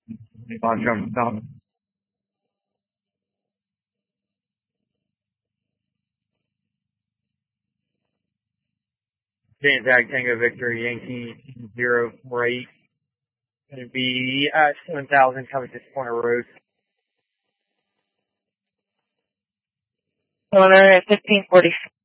Box Trump, stop. James Ag Tango Victor Yankee 048. Going to be at 7,000 coming to Corner Road. Corner at 1540.